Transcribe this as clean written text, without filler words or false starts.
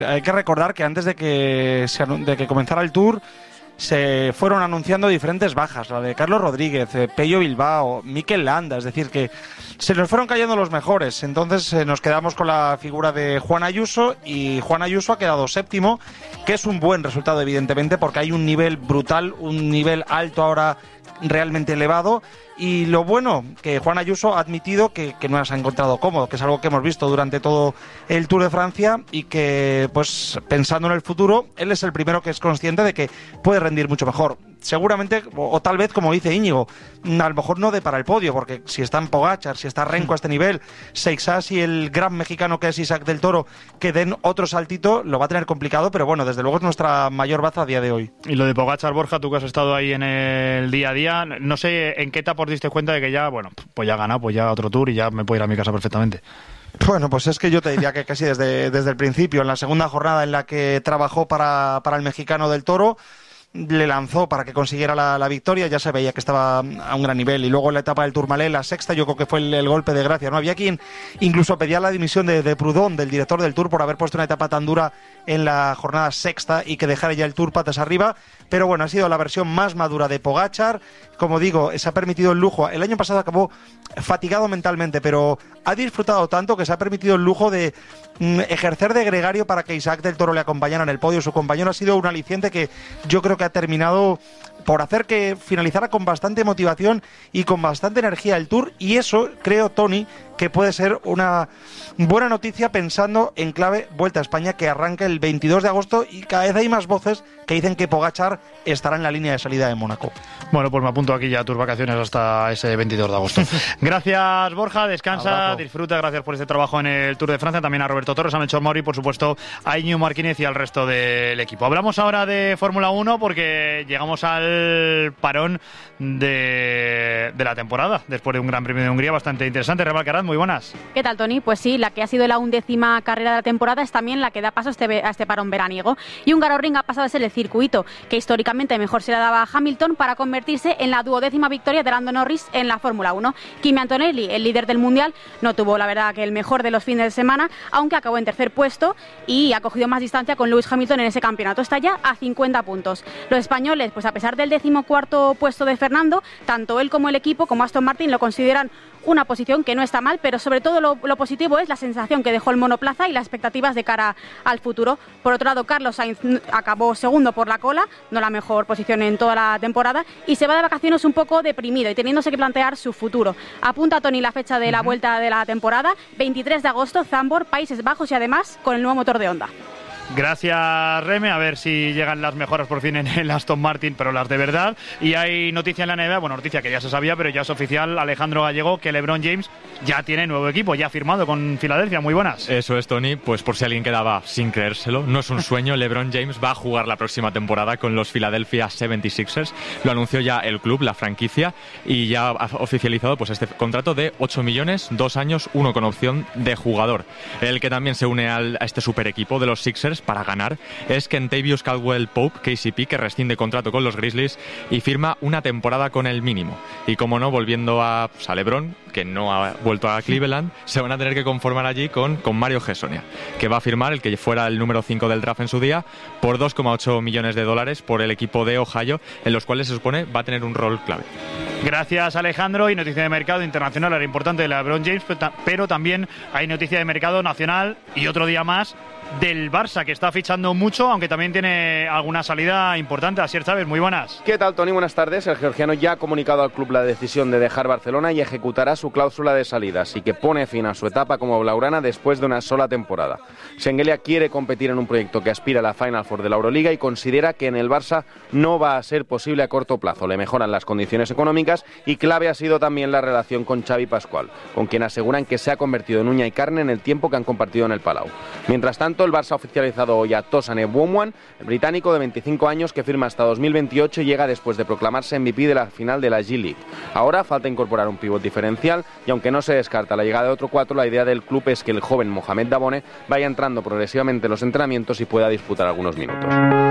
Hay que recordar que antes de que comenzara el Tour se fueron anunciando diferentes bajas, la de Carlos Rodríguez, Pello Bilbao, Mikel Landa, es decir, que se nos fueron cayendo los mejores. Entonces nos quedamos con la figura de Juan Ayuso, y Juan Ayuso ha quedado séptimo, que es un buen resultado evidentemente, porque hay un nivel brutal, un nivel alto ahora realmente elevado. Y lo bueno, que Juan Ayuso ha admitido que no se ha encontrado cómodo, que es algo que hemos visto durante todo el Tour de Francia, y que, pues, pensando en el futuro, él es el primero que es consciente de que puede rendir mucho mejor. Seguramente, o tal vez, como dice Íñigo, a lo mejor no de para el podio, porque si está en Pogačar, si está Renko a este nivel, Seixas y el gran mexicano que es Isaac del Toro, que den otro saltito, lo va a tener complicado, pero bueno, desde luego es nuestra mayor baza a día de hoy. Y lo de Pogačar, Borja, tú que has estado ahí en el día a día, no sé en qué etapa os diste cuenta de que ya, bueno, pues ya ha ganado, pues ya otro Tour y ya me puedo ir a mi casa perfectamente. Bueno, pues es que yo te diría que casi desde el principio, en la segunda jornada en la que trabajó para el mexicano del Toro, le lanzó para que consiguiera la victoria, ya se veía que estaba a un gran nivel. Y luego en la etapa del Tourmalet, la sexta, yo creo que fue el golpe de gracia, ¿no? Había quien incluso pedía la dimisión de Proudhon, del director del Tour, por haber puesto una etapa tan dura en la jornada sexta y que dejara ya el Tour patas arriba. Pero bueno, ha sido la versión más madura de Pogačar. Como digo, se ha permitido el lujo. El año pasado acabó fatigado mentalmente, pero ha disfrutado tanto que se ha permitido el lujo de ejercer de gregario para que Isaac del Toro le acompañara en el podio. Su compañero ha sido un aliciente que yo creo que ha terminado por hacer que finalizara con bastante motivación y con bastante energía el Tour, y eso creo, Tony, que puede ser una buena noticia pensando en clave Vuelta a España, que arranca el 22 de agosto, y cada vez hay más voces que dicen que Pogačar estará en la línea de salida de Mónaco. Bueno, pues me apunto aquí ya a tus vacaciones hasta ese 22 de agosto. Gracias, Borja, descansa, abrazo, disfruta, gracias por este trabajo en el Tour de Francia, también a Roberto Torres, a Melchor Mauri, por supuesto a Íñigo Martínez y al resto del equipo. Hablamos ahora de Fórmula 1 porque llegamos al parón de la temporada, después de un Gran Premio de Hungría bastante interesante. Rebal Caraz, muy buenas. ¿Qué tal, Tony? Pues sí, la que ha sido la 11ª carrera de la temporada es también la que da paso a este parón veraniego. Y Hungaroring ha pasado a ser el circuito que históricamente mejor se le daba a Hamilton para convertirse en la 12ª victoria de Lando Norris en la Fórmula 1. Kimi Antonelli, el líder del Mundial, no tuvo la verdad que el mejor de los fines de semana, aunque acabó en tercer puesto y ha cogido más distancia con Lewis Hamilton en ese campeonato. Está ya a 50 puntos. Los españoles, pues a pesar del 14º puesto de Fernando, tanto él como el equipo, como Aston Martin, lo consideran una posición que no está mal, pero sobre todo lo positivo es la sensación que dejó el monoplaza y las expectativas de cara al futuro. Por otro lado, Carlos Sainz acabó segundo por la cola, no la mejor posición en toda la temporada, y se va de vacaciones un poco deprimido y teniéndose que plantear su futuro. Apunta Tony la fecha de la vuelta de la temporada, 23 de agosto, Zandvoort, Países Bajos, y además con el nuevo motor de Honda. Gracias, Reme, a ver si llegan las mejoras por fin en el Aston Martin, pero las de verdad. Y hay noticia en la NBA, bueno, noticia que ya se sabía, pero ya es oficial, Alejandro Gallego, que LeBron James ya tiene nuevo equipo, ya ha firmado con Filadelfia. Muy buenas. Eso es, Tony, pues por si alguien quedaba sin creérselo, no es un sueño, LeBron James va a jugar la próxima temporada con los Philadelphia 76ers. Lo anunció ya el club, la franquicia, y ya ha oficializado pues este contrato de 8 millones, 2 años, 1 con opción de jugador. El que también se une a este super equipo de los Sixers para ganar es Kentavious Caldwell-Pope, KCP, que rescinde contrato con los Grizzlies y firma una temporada con el mínimo. Y como no, volviendo a LeBron, que no ha vuelto a Cleveland, se van a tener que conformar allí con Mario Hezonja, que va a firmar, el que fuera el número 5 del draft en su día, por $2,8 millones por el equipo de Ohio, en los cuales se supone va a tener un rol clave. Gracias, Alejandro. Y noticia de mercado internacional, era importante de LeBron James, pero también hay noticia de mercado nacional y otro día más del Barça, que está fichando mucho, aunque también tiene alguna salida importante. Asier Chávez, muy buenas. ¿Qué tal, Tony? Buenas tardes. El georgiano ya ha comunicado al club la decisión de dejar Barcelona y ejecutará su cláusula de salida, así que pone fin a su etapa como blaugrana después de una sola temporada. Şengeli quiere competir en un proyecto que aspira a la Final Four de la Euroliga y considera que en el Barça no va a ser posible a corto plazo. Le mejoran las condiciones económicas y clave ha sido también la relación con Xavi Pascual, con quien aseguran que se ha convertido en uña y carne en el tiempo que han compartido en el Palau. Mientras tanto, el Barça ha oficializado hoy a Tosan Ebouamwan, el británico de 25 años que firma hasta 2028 y llega después de proclamarse MVP de la final de la G-League. Ahora falta incorporar un pívot diferencial y aunque no se descarta la llegada de otro 4, la idea del club es que el joven Mohamed Dabone vaya entrando progresivamente en los entrenamientos y pueda disputar algunos minutos.